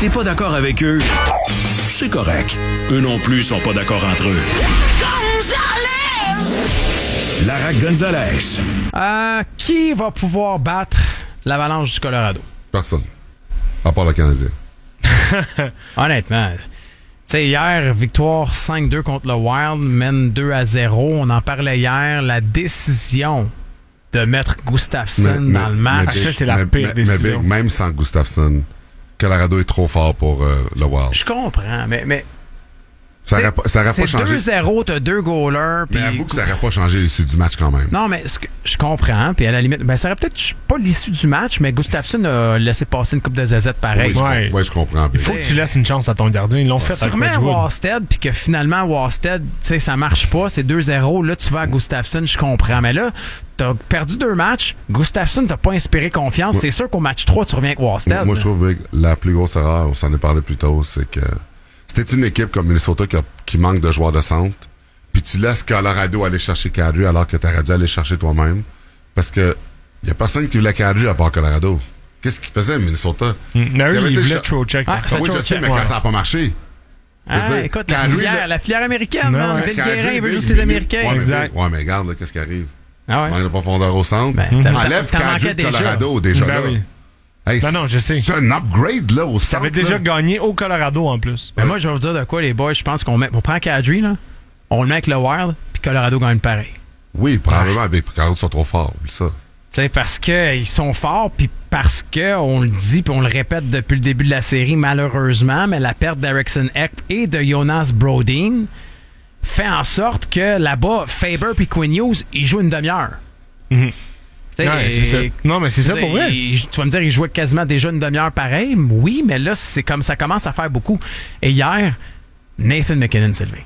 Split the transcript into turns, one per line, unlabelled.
T'es pas d'accord avec eux? C'est correct. Eux non plus sont pas d'accord entre eux. Lara Gonzalez.
Qui va pouvoir battre l'Avalanche du Colorado?
Personne. À part le Canadien.
Honnêtement, tu sais, hier, victoire 5-2 contre le Wild, mène 2-0. On en parlait hier. La décision de mettre Gustafsson dans le match, ça, c'est la pire décision.
Mais même sans Gustafsson, Colorado est trop fort pour le Wild.
Je comprends, mais
ça aurait pas changé.
C'est 2-0, t'as 2 goalers.
Mais avoue que ça n'aurait pas changé l'issue du match quand même.
Non, mais je comprends. Puis à la limite, ça aurait peut-être pas l'issue du match, mais Gustafsson a laissé passer une coupe de zazette pareil.
Oui, je comprends.
Il faut que tu laisses une chance à ton gardien. Ils l'ont fait avec
Sûrement
Wedgwood.
Wasted, puis que finalement, Wasted, tu sais, ça marche pas, c'est 2-0. Là, tu vas à Gustafsson, je comprends. Mais là, t'as perdu 2 matchs. Gustafsson t'a pas inspiré confiance. Ouais. C'est sûr qu'au match 3, tu reviens avec Wasted.
Moi, je trouve que la plus grosse erreur, on s'en est parlé plus tôt, c'est que c'était une équipe comme Minnesota qui manque de joueurs de centre, puis tu laisses Colorado aller chercher Kadri alors que t'aurais dû aller chercher toi-même. Parce que y a personne qui voulait Kadri à part Colorado. Qu'est-ce qu'il faisait, Minnesota?
Mary, il voulait Trocheck.
Oui, je sais, mais quand ça n'a pas marché.
Écoute, la filière américaine, Bill Guérin veut juste les Américains.
Exact. Ouais, mais regarde, là, qu'est-ce qui arrive? Manque de profondeur au centre.
Enlève
Kadri de Colorado déjà là.
Oui.
Hey,
non, je sais.
C'est un upgrade là au centre.
Ça avait déjà gagné au Colorado en plus.
Mais moi, je vais vous dire de quoi, les boys. Je pense qu'on prend Kadri, là, on le met avec le Wild, puis Colorado gagne pareil.
Oui, probablement. Mais Colorado sont trop forts. Ça.
T'sais, parce qu'ils sont forts, puis parce qu'on le dit, puis on le répète depuis le début de la série, malheureusement, mais la perte d'Eriksson Ek et de Jonas Brodin fait en sorte que là-bas, Faber puis Quinn Hughes, ils jouent une demi-heure.
Ouais, c'est ça. Non, mais c'est ça pour vrai.
Tu vas me dire, ils jouaient quasiment déjà une demi-heure pareil. Oui, mais là, c'est comme ça commence à faire beaucoup. Et hier, Nathan MacKinnon s'est levé.